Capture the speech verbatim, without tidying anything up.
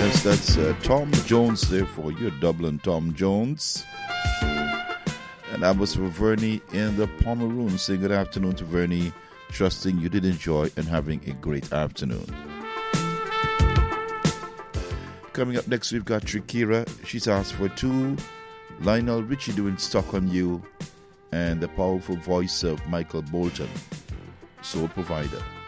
Yes, that's uh, Tom Jones there for you, Dublin Tom Jones. And that was for Vernie in the Pomeroon. Saying good afternoon to Vernie, trusting you did enjoy and having a great afternoon. Coming up next, we've got Trikira. She's asked for two. Lionel Richie doing Stuck on You, and the powerful voice of Michael Bolton, Soul Provider.